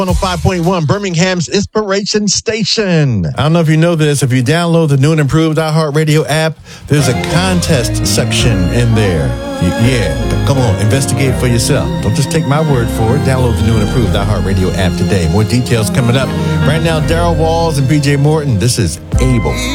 105.1, Birmingham's Inspiration Station. I don't know if you know this. If you download the new and improved iHeartRadio app, there's a contest section in there. Yeah, come on, investigate for yourself. Don't just take my word for it. Download the new and improved iHeartRadio app today. More details coming up. Right now, Daryl Walls and PJ Morton. This is Able.